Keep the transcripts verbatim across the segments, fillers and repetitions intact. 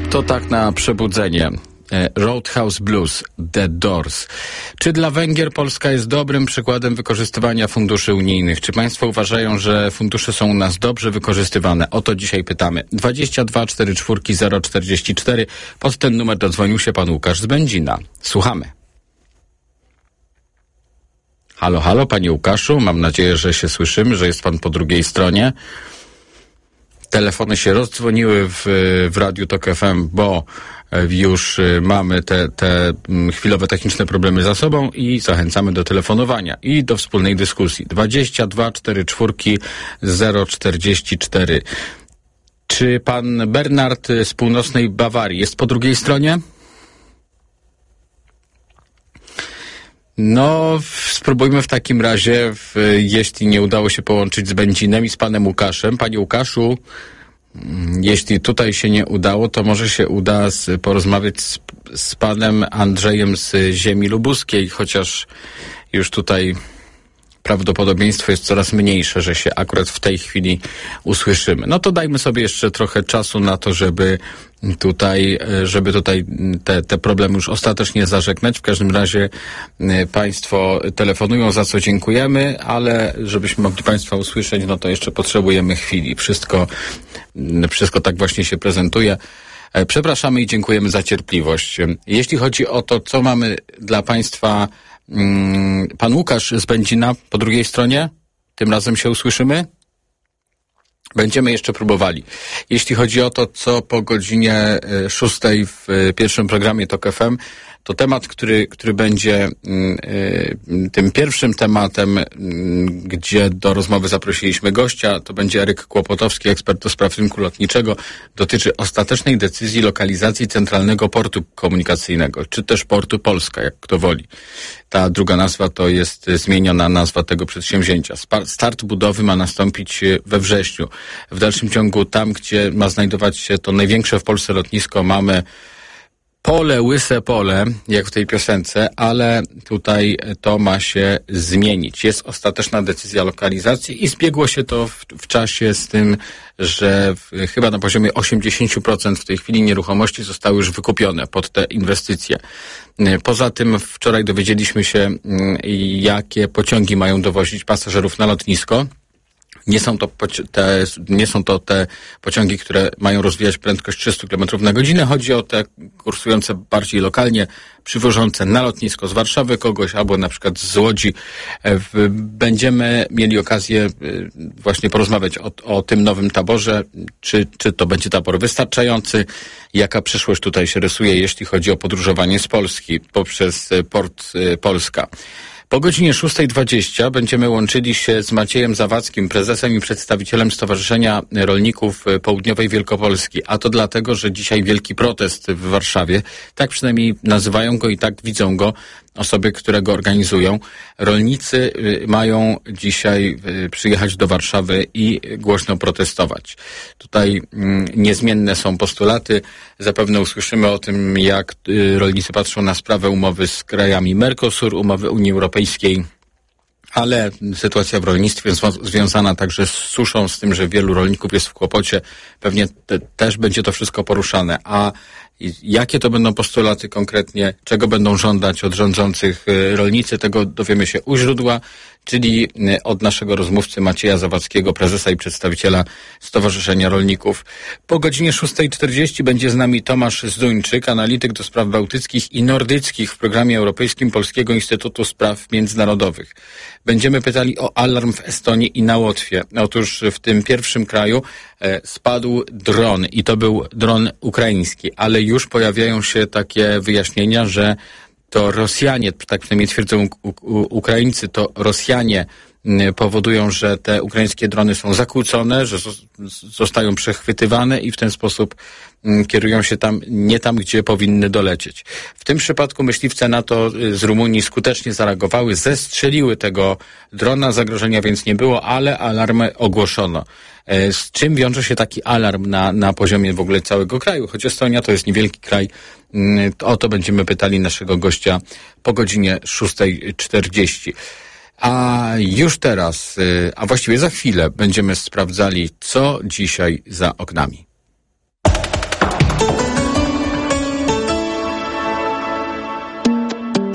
To tak na przebudzenie. Roadhouse Blues, The Doors. Czy dla Węgier Polska jest dobrym przykładem wykorzystywania funduszy unijnych? Czy państwo uważają, że fundusze są u nas dobrze wykorzystywane? O to dzisiaj pytamy. dwadzieścia dwa czterdzieści cztery zero czterdzieści cztery. Pod ten numer dodzwonił się pan Łukasz z Będzina. Słuchamy. Halo, halo, panie Łukaszu. Mam nadzieję, że się słyszymy, że jest pan po drugiej stronie. Telefony się rozdzwoniły w, w Radiu Tok F M, bo już mamy te, te chwilowe techniczne problemy za sobą i zachęcamy do telefonowania i do wspólnej dyskusji. dwadzieścia dwa czterdzieści cztery zero czterdzieści cztery. Czy pan Bernard z północnej Bawarii jest po drugiej stronie? No, spróbujmy w takim razie, w, jeśli nie udało się połączyć z Będzinem i z panem Łukaszem. Panie Łukaszu, jeśli tutaj się nie udało, to może się uda z, porozmawiać z, z panem Andrzejem z ziemi lubuskiej, chociaż już tutaj prawdopodobieństwo jest coraz mniejsze, że się akurat w tej chwili usłyszymy. No to dajmy sobie jeszcze trochę czasu na to, żeby tutaj, żeby tutaj te, te problemy już ostatecznie zażegnać. W każdym razie państwo telefonują, za co dziękujemy, ale żebyśmy mogli państwa usłyszeć, no to jeszcze potrzebujemy chwili. Wszystko, wszystko tak właśnie się prezentuje. Przepraszamy i dziękujemy za cierpliwość. Jeśli chodzi o to, co mamy dla państwa, pan Łukasz z Będzina po drugiej stronie, tym razem się usłyszymy? Będziemy jeszcze próbowali. Jeśli chodzi o to, co po godzinie szóstej w pierwszym programie Tok F M, to temat, który, który będzie y, tym pierwszym tematem, y, gdzie do rozmowy zaprosiliśmy gościa, to będzie Eryk Kłopotowski, ekspert do spraw rynku lotniczego. Dotyczy ostatecznej decyzji lokalizacji Centralnego Portu Komunikacyjnego, czy też Portu Polska, jak kto woli. Ta druga nazwa to jest zmieniona nazwa tego przedsięwzięcia. Start budowy ma nastąpić we wrześniu. W dalszym ciągu tam, gdzie ma znajdować się to największe w Polsce lotnisko, mamy pole, łyse pole, jak w tej piosence, ale tutaj to ma się zmienić. Jest ostateczna decyzja lokalizacji i zbiegło się to w, w czasie z tym, że w, chyba na poziomie osiemdziesiąt procent w tej chwili nieruchomości zostały już wykupione pod te inwestycje. Poza tym wczoraj dowiedzieliśmy się, jakie pociągi mają dowozić pasażerów na lotnisko. Nie są to te, nie są to te pociągi, które mają rozwijać prędkość trzysta kilometrów na godzinę. Chodzi o te kursujące bardziej lokalnie, przywożące na lotnisko z Warszawy kogoś, albo na przykład z Łodzi. Będziemy mieli okazję właśnie porozmawiać o, o tym nowym taborze, czy, czy to będzie tabor wystarczający, jaka przyszłość tutaj się rysuje, jeśli chodzi o podróżowanie z Polski poprzez Port Polska. Po godzinie szósta dwadzieścia będziemy łączyli się z Maciejem Zawadzkim, prezesem i przedstawicielem Stowarzyszenia Rolników Południowej Wielkopolski. A to dlatego, że dzisiaj wielki protest w Warszawie. Tak przynajmniej nazywają go i tak widzą go osoby, które go organizują. Rolnicy mają dzisiaj przyjechać do Warszawy i głośno protestować. Tutaj niezmienne są postulaty. Zapewne usłyszymy o tym, jak rolnicy patrzą na sprawę umowy z krajami Mercosur, umowy Unii Europejskiej. Ale sytuacja w rolnictwie zwo- związana także z suszą, z tym, że wielu rolników jest w kłopocie, pewnie te, też będzie to wszystko poruszane. A jakie to będą postulaty konkretnie, czego będą żądać od rządzących rolnicy, tego dowiemy się u źródła, czyli od naszego rozmówcy Macieja Zawadzkiego, prezesa i przedstawiciela Stowarzyszenia Rolników. Po godzinie szósta czterdzieści będzie z nami Tomasz Zduńczyk, analityk do spraw bałtyckich i nordyckich w programie europejskim Polskiego Instytutu Spraw Międzynarodowych. Będziemy pytali o alarm w Estonii i na Łotwie. Otóż w tym pierwszym kraju e, spadł dron i to był dron ukraiński, ale już pojawiają się takie wyjaśnienia, że to Rosjanie, tak przynajmniej twierdzą u, u, Ukraińcy, to Rosjanie powodują, że te ukraińskie drony są zakłócone, że zostają przechwytywane i w ten sposób kierują się tam, nie tam, gdzie powinny dolecieć. W tym przypadku myśliwce NATO z Rumunii skutecznie zareagowały, zestrzeliły tego drona, zagrożenia więc nie było, ale alarmy ogłoszono. Z czym wiąże się taki alarm na, na poziomie w ogóle całego kraju? Choć Estonia to jest niewielki kraj, o to będziemy pytali naszego gościa po godzinie szósta czterdzieści. A już teraz, a właściwie za chwilę będziemy sprawdzali, co dzisiaj za oknami.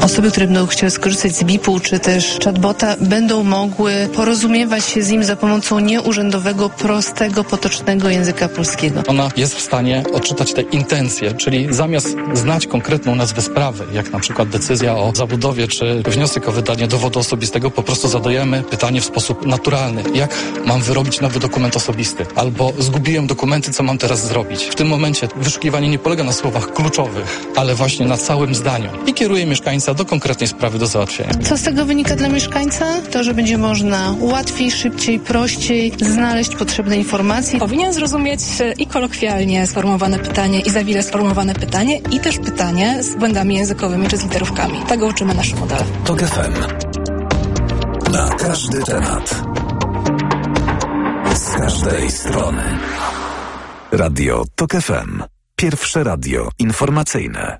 Osoby, które będą chciały skorzystać z B I P-u czy też chatbota, będą mogły porozumiewać się z nim za pomocą nieurzędowego, prostego, potocznego języka polskiego. Ona jest w stanie odczytać te intencje, czyli zamiast znać konkretną nazwę sprawy, jak na przykład decyzja o zabudowie czy wniosek o wydanie dowodu osobistego, po prostu zadajemy pytanie w sposób naturalny. Jak mam wyrobić nowy dokument osobisty? Albo zgubiłem dokumenty, co mam teraz zrobić? W tym momencie wyszukiwanie nie polega na słowach kluczowych, ale właśnie na całym zdaniu i kieruje mieszkańca do konkretnej sprawy do załatwienia. Co z tego wynika dla mieszkańca? To, że będzie można łatwiej, szybciej, prościej znaleźć potrzebne informacje. Powinien zrozumieć i kolokwialnie sformułowane pytanie, i zawile sformułowane pytanie, i też pytanie z błędami językowymi czy z literówkami. Tego uczymy nasze modele. TOK F M. Na każdy temat. Z każdej strony. Radio TOK F M. Pierwsze radio informacyjne.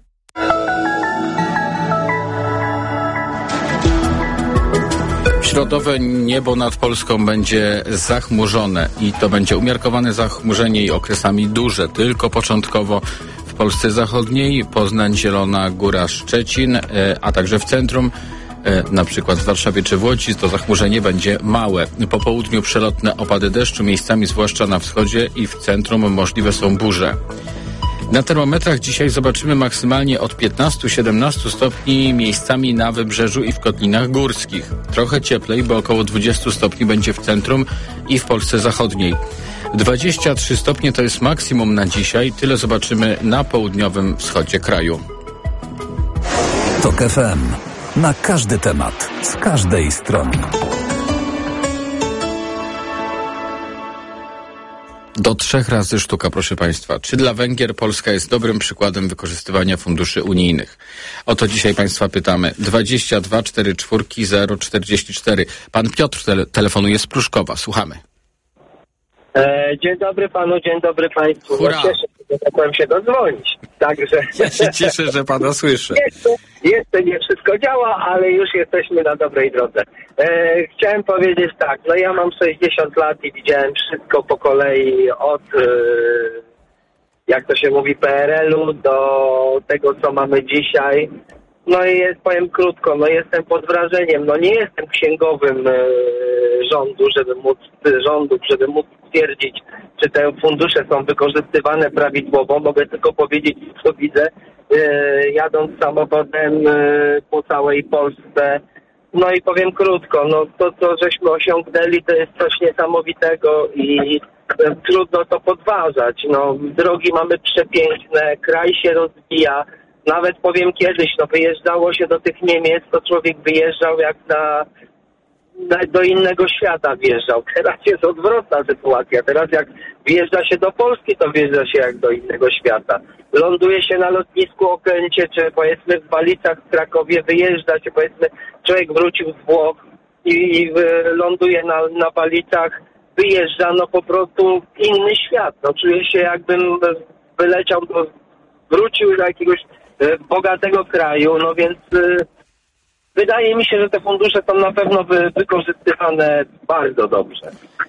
Środowe niebo nad Polską będzie zachmurzone i to będzie umiarkowane zachmurzenie i okresami duże, tylko początkowo w Polsce zachodniej, Poznań, Zielona Góra, Szczecin, a także w centrum, na przykład w Warszawie czy w Łodzi, to zachmurzenie będzie małe. Po południu przelotne opady deszczu, miejscami zwłaszcza na wschodzie i w centrum możliwe są burze. Na termometrach dzisiaj zobaczymy maksymalnie od piętnastu do siedemnastu stopni, miejscami na wybrzeżu i w kotlinach górskich. Trochę cieplej, bo około dwudziestu stopni będzie w centrum i w Polsce zachodniej. dwadzieścia trzy stopnie to jest maksimum na dzisiaj. Tyle zobaczymy na południowym wschodzie kraju. TOK F M. Na każdy temat. Z każdej strony. Do trzech razy sztuka, proszę Państwa. Czy dla Węgier Polska jest dobrym przykładem wykorzystywania funduszy unijnych? O to dzisiaj Państwa pytamy. dwadzieścia dwa czterdzieści cztery zero czterdzieści cztery. Pan Piotr tele- telefonuje z Pruszkowa. Słuchamy. E, dzień dobry Panu, dzień dobry Państwu. Hurra. No, cieszę się, że mogłem się dodzwonić. Także... Ja się cieszę, że Pana słyszę. Jeszcze, jeszcze nie wszystko działa, ale już jesteśmy na dobrej drodze. E, chciałem powiedzieć tak, no ja mam sześćdziesiąt lat i widziałem wszystko po kolei od, e, jak to się mówi, P R L-u do tego, co mamy dzisiaj. No i jest, powiem krótko, no jestem pod wrażeniem, no nie jestem księgowym e, rządu, żeby móc, rządów, żeby móc stwierdzić, czy te fundusze są wykorzystywane prawidłowo. Mogę tylko powiedzieć, co widzę, e, jadąc samochodem e, po całej Polsce. No i powiem krótko, no to, co żeśmy osiągnęli, to jest coś niesamowitego i e, trudno to podważać. No, drogi mamy przepiękne, kraj się rozwija. Nawet powiem kiedyś, no wyjeżdżało się do tych Niemiec, to człowiek wyjeżdżał jak na, na do innego świata wjeżdżał. Teraz jest odwrotna sytuacja. Teraz jak wjeżdża się do Polski, to wjeżdża się jak do innego świata. Ląduje się na lotnisku Okęcie, czy powiedzmy w Walicach w Krakowie, wyjeżdża się, powiedzmy człowiek wrócił z Włoch i, i ląduje na, na Walicach, wyjeżdża, no po prostu inny świat. No czuję się jakbym wyleciał do, wrócił do jakiegoś bogatego kraju, no więc y, wydaje mi się, że te fundusze są na pewno wy, wykorzystywane bardzo dobrze.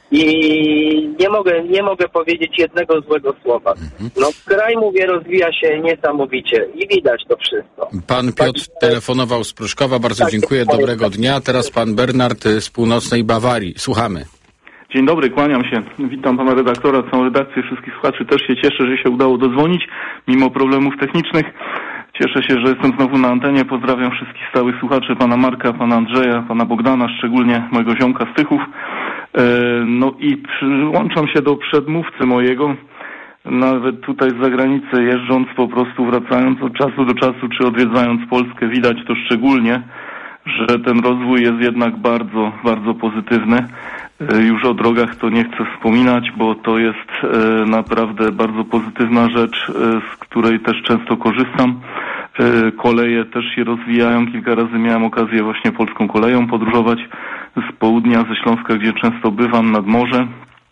I nie mogę, nie mogę powiedzieć jednego złego słowa. No kraj, mówię, rozwija się niesamowicie i widać to wszystko. Pan Piotr tak, telefonował z Pruszkowa, bardzo tak, dziękuję, dobrego dnia. Teraz pan Bernard z północnej Bawarii. Słuchamy. Dzień dobry, kłaniam się. Witam pana redaktora, całą redakcję, wszystkich słuchaczy. Też się cieszę, że się udało dodzwonić, mimo problemów technicznych. Cieszę się, że jestem znowu na antenie. Pozdrawiam wszystkich stałych słuchaczy, pana Marka, pana Andrzeja, pana Bogdana, szczególnie mojego ziomka z Tychów. No i przyłączam się do przedmówcy mojego. Nawet tutaj z zagranicy jeżdżąc, po prostu wracając od czasu do czasu, czy odwiedzając Polskę, widać to szczególnie, że ten rozwój jest jednak bardzo, bardzo pozytywny. Już o drogach to nie chcę wspominać, bo to jest naprawdę bardzo pozytywna rzecz, z której też często korzystam. Koleje też się rozwijają. Kilka razy miałem okazję właśnie polską koleją podróżować z południa, ze Śląska, gdzie często bywam, nad morze.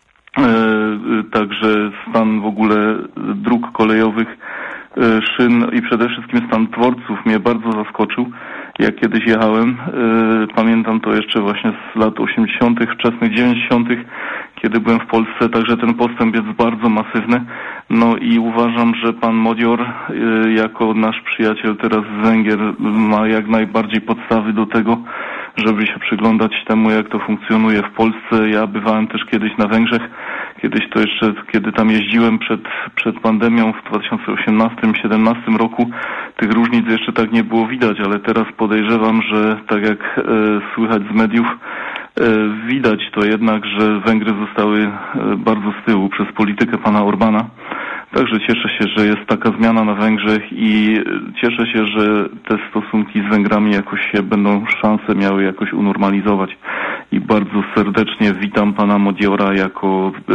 Także stan w ogóle dróg kolejowych, szyn i przede wszystkim stan dworców mnie bardzo zaskoczył. Jak kiedyś jechałem, pamiętam to jeszcze właśnie z lat osiemdziesiątych, wczesnych dziewięćdziesiątych, kiedy byłem w Polsce, także ten postęp jest bardzo masywny. No i uważam, że pan Modior y, jako nasz przyjaciel teraz z Węgier ma jak najbardziej podstawy do tego, żeby się przyglądać temu, jak to funkcjonuje w Polsce. Ja bywałem też kiedyś na Węgrzech, kiedyś to jeszcze, kiedy tam jeździłem przed, przed pandemią w dwa tysiące osiemnastym dwa tysiące siedemnastym roku, tych różnic jeszcze tak nie było widać, ale teraz podejrzewam, że tak jak e, słychać z mediów, e, widać to jednak, że Węgry zostały e, bardzo z tyłu przez politykę pana Orbana. Także cieszę się, że jest taka zmiana na Węgrzech i cieszę się, że te stosunki z Węgrami jakoś się będą szanse miały jakoś unormalizować. I bardzo serdecznie witam pana Modiora jako y,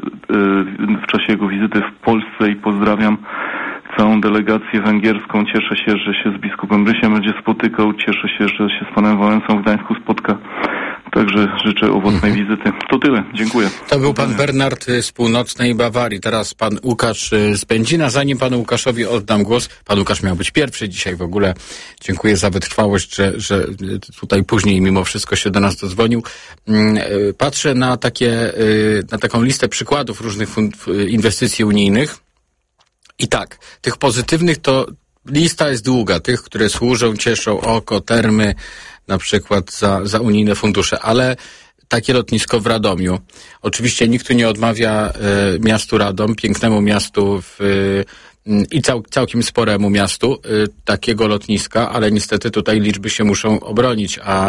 y, w czasie jego wizyty w Polsce i pozdrawiam całą delegację węgierską. Cieszę się, że się z biskupem Rysiem będzie spotykał. Cieszę się, że się z panem Wałęsą w Gdańsku spotka. Także życzę owocnej mhm. wizyty. To tyle. Dziękuję. To był pan Bernard z północnej Bawarii. Teraz pan Łukasz z Będzina. Zanim panu Łukaszowi oddam głos, pan Łukasz miał być pierwszy dzisiaj w ogóle. Dziękuję za wytrwałość, że, że tutaj później mimo wszystko się do nas dodzwonił. Patrzę na takie, na taką listę przykładów różnych inwestycji unijnych. I tak, tych pozytywnych to lista jest długa. Tych, które służą, cieszą oko, termy, na przykład za, za unijne fundusze, ale takie lotnisko w Radomiu. Oczywiście nikt tu nie odmawia e, miastu Radom, pięknemu miastu w, e, i cał, całkiem sporemu miastu e, takiego lotniska, ale niestety tutaj liczby się muszą obronić, a e,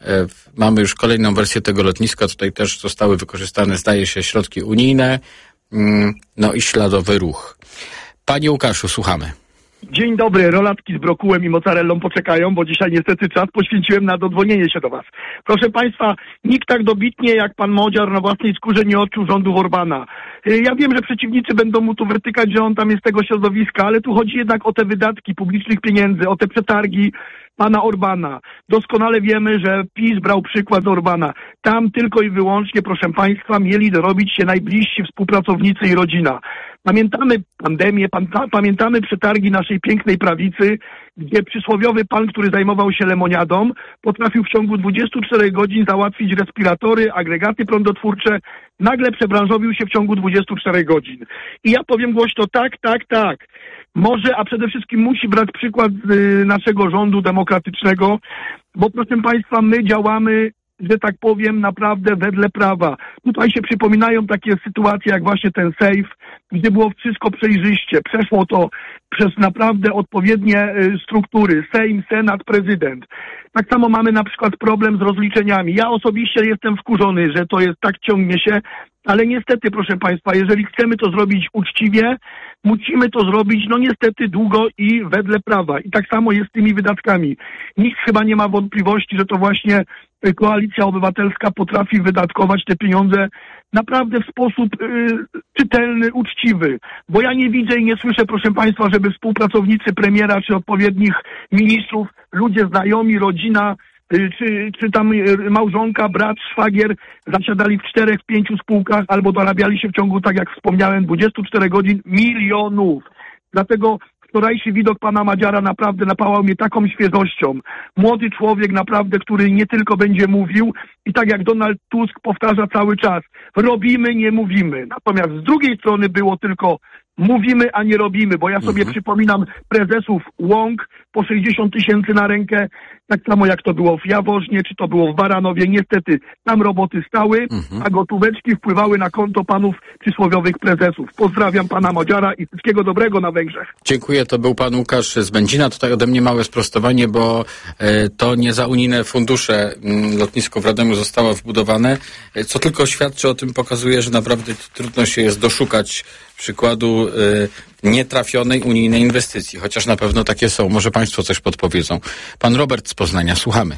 mamy już kolejną wersję tego lotniska. Tutaj też zostały wykorzystane, zdaje się, środki unijne, mm, no i śladowy ruch. Panie Łukaszu, słuchamy. Dzień dobry, rolatki z brokułem i mozzarellą poczekają, bo dzisiaj niestety czas poświęciłem na dodzwonienie się do was. Proszę państwa, nikt tak dobitnie jak pan Modior na własnej skórze nie odczuł rządów Orbana. Ja wiem, że przeciwnicy będą mu tu wytykać, że on tam jest z tego środowiska, ale tu chodzi jednak o te wydatki publicznych pieniędzy, o te przetargi pana Orbana. Doskonale wiemy, że PiS brał przykład z Orbana. Tam tylko i wyłącznie, proszę państwa, mieli dorobić się najbliżsi współpracownicy i rodzina. Pamiętamy pandemię, pan, pamiętamy przetargi naszej pięknej prawicy, gdzie przysłowiowy pan, który zajmował się lemoniadą, potrafił w ciągu dwudziestu czterech godzin załatwić respiratory, agregaty prądotwórcze, nagle przebranżowił się w ciągu dwudziestu czterech godzin. I ja powiem głośno tak, tak, tak. Może, a przede wszystkim musi brać przykład z y, naszego rządu demokratycznego, bo proszę państwa, my działamy, że tak powiem, naprawdę wedle prawa. Tutaj się przypominają takie sytuacje jak właśnie ten sejf, gdzie było wszystko przejrzyście. Przeszło to przez naprawdę odpowiednie y, struktury. Sejm, Senat, prezydent. Tak samo mamy na przykład problem z rozliczeniami. Ja osobiście jestem wkurzony, że to jest tak ciągnie się, ale niestety, proszę państwa, jeżeli chcemy to zrobić uczciwie, musimy to zrobić, no niestety, długo i wedle prawa. I tak samo jest z tymi wydatkami. Nikt chyba nie ma wątpliwości, że to właśnie Koalicja Obywatelska potrafi wydatkować te pieniądze naprawdę w sposób y, czytelny, uczciwy. Bo ja nie widzę i nie słyszę, proszę państwa, żeby współpracownicy premiera czy odpowiednich ministrów, ludzie znajomi, rodzina, y, czy, czy tam y, małżonka, brat, szwagier zasiadali w czterech, pięciu spółkach albo dorabiali się w ciągu, tak jak wspomniałem, dwudziestu czterech godzin milionów. Dlatego wczorajszy widok pana Madziara naprawdę napałał mnie taką świeżością. Młody człowiek naprawdę, który nie tylko będzie mówił i tak jak Donald Tusk powtarza cały czas, robimy, nie mówimy. Natomiast z drugiej strony było tylko mówimy, a nie robimy, bo ja sobie mhm. przypominam prezesów łąk po sześćdziesiąt tysięcy na rękę, tak samo jak to było w Jaworznie, czy to było w Baranowie. Niestety tam roboty stały, mhm. a gotóweczki wpływały na konto panów przysłowiowych prezesów. Pozdrawiam pana Modziara i wszystkiego dobrego na Węgrzech. Dziękuję, to był pan Łukasz z Będzina. Tutaj ode mnie małe sprostowanie, bo e, to nie za unijne fundusze m, lotnisko w Radomiu zostało wbudowane, e, co tylko świadczy o tym, pokazuje, że naprawdę trudno się jest doszukać przykładu y, nietrafionej unijnej inwestycji, chociaż na pewno takie są. Może państwo coś podpowiedzą. Pan Robert z Poznania, słuchamy.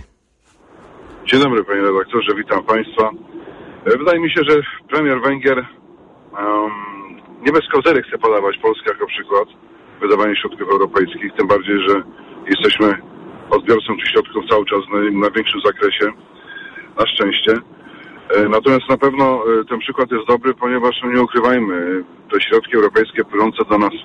Dzień dobry, panie redaktorze, witam państwa. Wydaje mi się, że premier Węgier um, nie bez kozery chce podawać Polskę jako przykład wydawania środków europejskich, tym bardziej, że jesteśmy odbiorcą tych środków cały czas na, na większym zakresie, na szczęście. Natomiast na pewno ten przykład jest dobry, ponieważ no nie ukrywajmy, te środki europejskie płynące do nas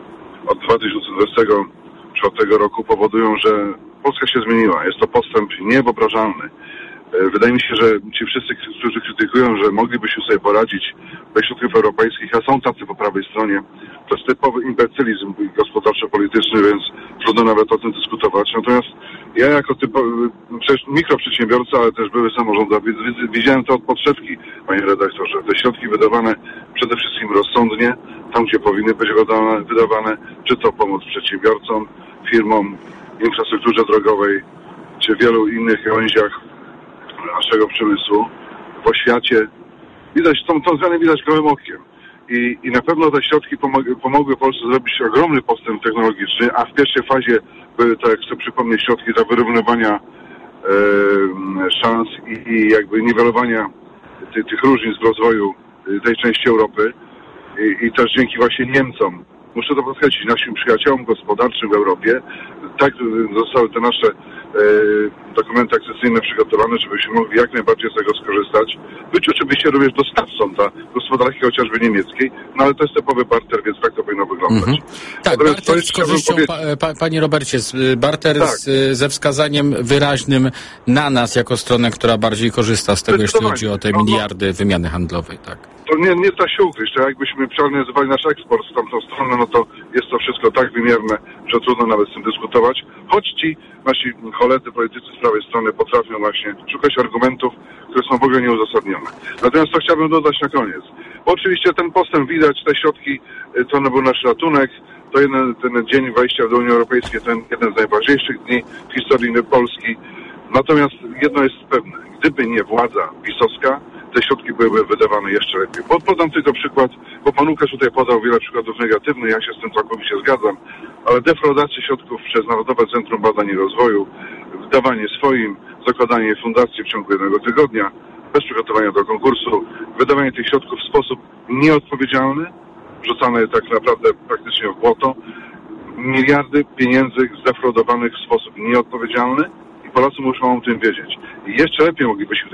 od dwa tysiące dwudziestego czwartego roku powodują, że Polska się zmieniła. Jest to postęp niewyobrażalny. Wydaje mi się, że ci wszyscy, którzy krytykują, że moglibyśmy sobie poradzić bez środków europejskich, a są tacy po prawej stronie, to jest typowy imbecylizm gospodarczo-polityczny, więc trudno nawet o tym dyskutować. Natomiast ja jako typowy, przecież mikroprzedsiębiorca, ale też były samorządowiec, widziałem to od podszewki, panie redaktorze. Te środki wydawane przede wszystkim rozsądnie, tam gdzie powinny być wydawane, czy to pomoc przedsiębiorcom, firmom, infrastrukturze drogowej, czy wielu innych gałęziach naszego przemysłu w oświacie. Widać, tą, tą zmianę widać gołym okiem. I, I na pewno te środki pomog- pomogły Polsce zrobić ogromny postęp technologiczny, a w pierwszej fazie były to, jak chcę przypomnieć, środki do wyrównywania e, szans i, i jakby niwelowania ty, tych różnic w rozwoju tej części Europy. I, I też dzięki właśnie Niemcom, muszę to podkreślić, naszym przyjaciołom gospodarczym w Europie, tak zostały te nasze e, dokumenty akcesyjne przygotowane, żebyśmy mogli jak najbardziej z tego skorzystać. Być oczywiście również dostawcą dla gospodarki chociażby niemieckiej, no ale to jest typowy barter, więc tak to powinno wyglądać. Mm-hmm. Tak, Natomiast barter z korzyścią, pa, pa, panie Robercie, barter tak. z, ze wskazaniem wyraźnym na nas jako stronę, która bardziej korzysta z tego, jeśli chodzi o te miliardy wymiany handlowej, tak. To nie, nie da się ukryć, to jakbyśmy przeanalizowali nasz eksport w tamtą stronę, no to jest to wszystko tak wymierne, że trudno nawet z tym dyskutować, choć ci nasi koledzy politycy z prawej strony potrafią właśnie szukać argumentów, które są w ogóle nieuzasadnione. Natomiast to chciałbym dodać na koniec. Bo oczywiście ten postęp widać, te środki, to był nasz ratunek, to jeden, ten dzień wejścia do Unii Europejskiej, ten jeden z najważniejszych dni w historii Polski. Natomiast jedno jest pewne, gdyby nie władza pisowska, te środki byłyby wydawane jeszcze lepiej. Bo podam tylko przykład, bo pan Łukasz tutaj podał wiele przykładów negatywnych, ja się z tym całkowicie zgadzam, ale defraudacja środków przez Narodowe Centrum Badań i Rozwoju, wydawanie swoim, zakładanie fundacji w ciągu jednego tygodnia, bez przygotowania do konkursu, wydawanie tych środków w sposób nieodpowiedzialny, wrzucane tak naprawdę praktycznie w błoto, miliardy pieniędzy zdefraudowanych w sposób nieodpowiedzialny i Polacy muszą o tym wiedzieć. I jeszcze lepiej moglibyśmy